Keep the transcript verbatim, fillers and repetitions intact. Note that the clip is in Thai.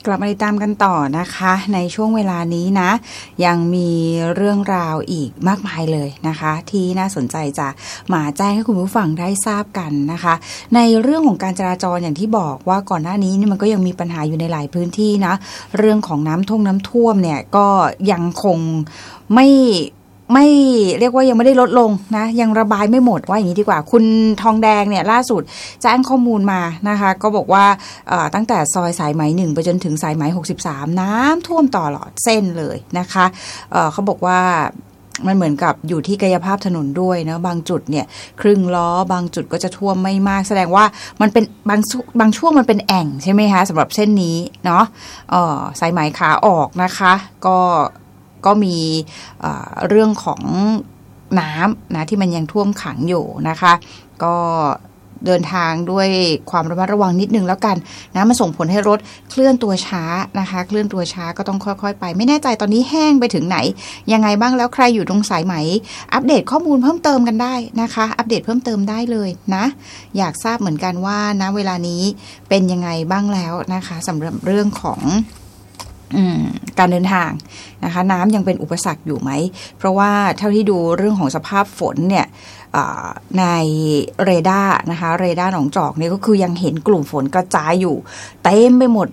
กลับมาติดตามกันต่อนะคะในช่วงเวลานี้นะยังมีเรื่องราวอีกมากมายเลยนะคะที่น่าสนใจจะมาแจ้งให้คุณผู้ฟังได้ทราบกันนะคะในเรื่องของการจราจรอย่างที่บอกว่าก่อนหน้านี้นี่มันก็ยังมีปัญหาอยู่ในหลายพื้นที่นะเรื่องของน้ำท่วมน้ำท่วมเนี่ยก็ยังคงไม่ไม่เรียกว่ายังไม่ได้ลดลงนะยังระบายไม่หมดว่าอย่างนี้ดีกว่าคุณทองแดงเนี่ยล่าสุดแจ้งข้อมูลมานะคะก็บอกว่าตั้งแต่ซอยสายไหมหนึ่งไปจนถึงสายไหมหกสิบสามน้ำท่วมตลอดเส้นเลยนะคะ เอ่อ เขาบอกว่ามันเหมือนกับอยู่ที่กายภาพถนนด้วยนะบางจุดเนี่ยครึ่งล้อบางจุดก็จะท่วมไม่มากแสดงว่ามันเป็นบางบางช่วงมันเป็นแอ่งใช่ไหมคะสำหรับเส้นนี้เนาะเอ่อสายไหมขาออกนะคะก็ก็มีเอ่อเรื่องของน้ำนะที่มันยังท่วมขังอยู่นะคะก็เดินทางด้วยความระมัดระวังนิดนึงแล้วกันนะมันส่งผลให้รถเคลื่อนตัวช้านะคะเคลื่อนตัวช้าก็ต้องค่อยๆไปไม่แน่ใจตอนนี้แห้งไปถึงไหนยังไงบ้างแล้วใครอยู่ตรงสายไหมอัปเดตข้อมูลเพิ่มเติมกันได้นะคะอัปเดตเพิ่มเติมได้เลยนะอยากทราบเหมือนกันว่าณเวลานี้เป็นยังไงบ้างแล้วนะคะสำหรับเรื่องของการเดินทางนะคะน้ำยังเป็นอุปสรรคอยู่ไหมเพราะว่าเท่าที่ดูเรื่องของสภาพฝนเนี่ยในเรดาร์นะคะเรดาร์หนองจอกนี่ก็คือยังเห็นกลุ่มฝนกระจายอยู่เต็มไปหมด